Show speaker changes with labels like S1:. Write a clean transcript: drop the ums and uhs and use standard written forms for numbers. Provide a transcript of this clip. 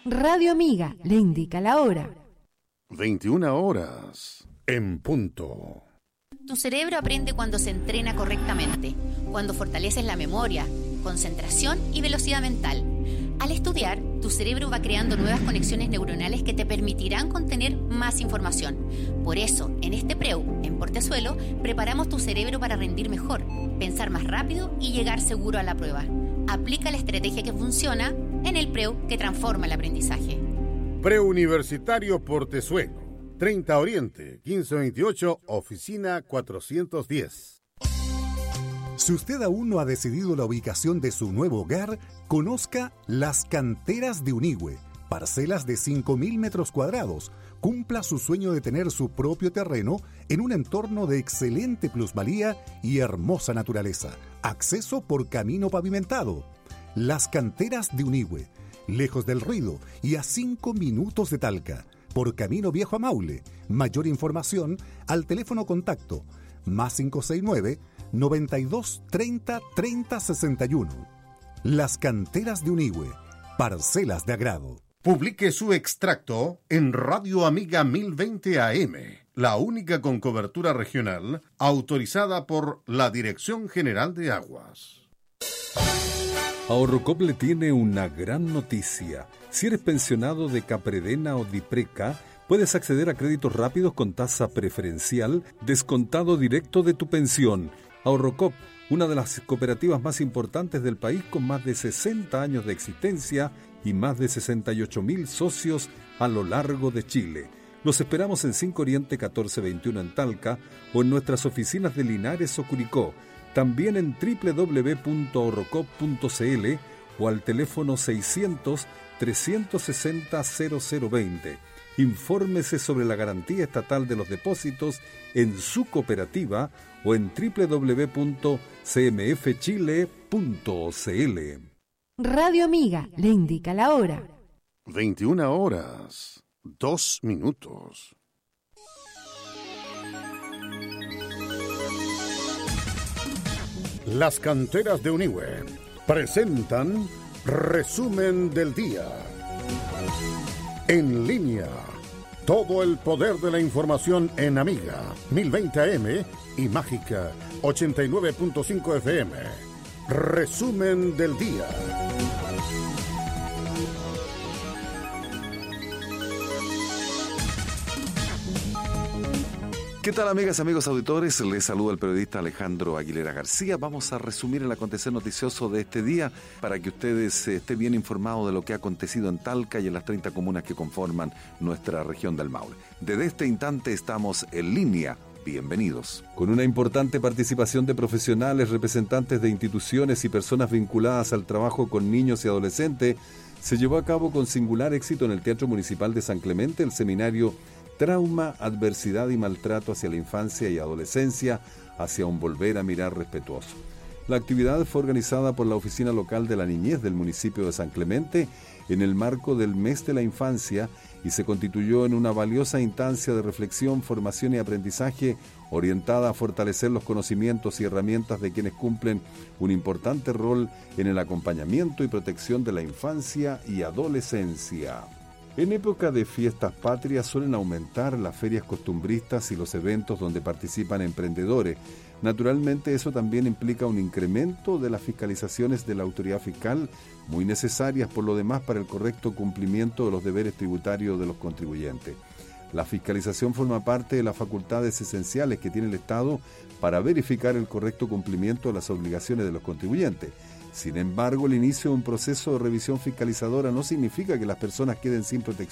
S1: Radio Amiga le indica la hora.
S2: 21 horas en punto.
S3: Tu cerebro aprende cuando se entrena correctamente, cuando fortaleces la memoria, concentración y velocidad mental. Al estudiar, tu cerebro va creando nuevas conexiones neuronales que te permitirán contener más información. Por eso, en este PREU, en Portezuelo, preparamos tu cerebro para rendir mejor, pensar más rápido y llegar seguro a la prueba. Aplica la estrategia que funciona en el PREU que transforma el aprendizaje.
S2: Preuniversitario Portezuelo, 30 Oriente, 1528, oficina 410.
S4: Si usted aún no ha decidido la ubicación de su nuevo hogar, conozca Las Canteras de Unigüe, parcelas de 5.000 metros cuadrados. Cumpla su sueño de tener su propio terreno en un entorno de excelente plusvalía y hermosa naturaleza. Acceso por camino pavimentado. Las Canteras de Unigüe, lejos del ruido y a 5 minutos de Talca, por camino viejo a Maule. Mayor información al teléfono contacto +569 92 30 30 61. Las Canteras de Unigüe, parcelas de agrado.
S2: Publique su extracto en Radio Amiga 1020 AM, la única con cobertura regional autorizada por la Dirección General de Aguas.
S5: Ahorrocop le tiene una gran noticia. Si eres pensionado de Capredena o Dipreca, puedes acceder a créditos rápidos con tasa preferencial, descontado directo de tu pensión. Ahorrocop, una de las cooperativas más importantes del país con más de 60 años de existencia y más de 68.000 socios a lo largo de Chile. Los esperamos en 5 Oriente 1421 en Talca o en nuestras oficinas de Linares o Curicó. También en www.ahorrocop.cl o al teléfono 600-360-0020. Infórmese sobre la garantía estatal de los depósitos en su cooperativa o en www.cmfchile.cl.
S1: Radio Amiga le indica la hora.
S2: 21 horas, 2 minutos. Las Canteras de Unigüe presentan Resumen del Día. En línea, todo el poder de la información en Amiga 1020 AM y Mágica 89.5 FM. Resumen del Día.
S6: ¿Qué tal, amigas, amigos auditores? Les saluda el periodista Alejandro Aguilera García. Vamos a resumir el acontecer noticioso de este día para que ustedes estén bien informados de lo que ha acontecido en Talca y en las 30 comunas que conforman nuestra región del Maule. Desde este instante estamos en línea. Bienvenidos.
S5: Con una importante participación de profesionales, representantes de instituciones y personas vinculadas al trabajo con niños y adolescentes, se llevó a cabo con singular éxito en el Teatro Municipal de San Clemente el seminario Trauma, Adversidad y Maltrato hacia la Infancia y Adolescencia, hacia un volver a mirar respetuoso. La actividad fue organizada por la Oficina Local de la Niñez del municipio de San Clemente en el marco del Mes de la Infancia y se constituyó en una valiosa instancia de reflexión, formación y aprendizaje orientada a fortalecer los conocimientos y herramientas de quienes cumplen un importante rol en el acompañamiento y protección de la infancia y adolescencia. En época de fiestas patrias suelen aumentar las ferias costumbristas y los eventos donde participan emprendedores. Naturalmente, eso también implica un incremento de las fiscalizaciones de la autoridad fiscal, muy necesarias por lo demás para el correcto cumplimiento de los deberes tributarios de los contribuyentes. La fiscalización forma parte de las facultades esenciales que tiene el Estado para verificar el correcto cumplimiento de las obligaciones de los contribuyentes. Sin embargo, el inicio de un proceso de revisión fiscalizadora no significa que las personas queden sin protección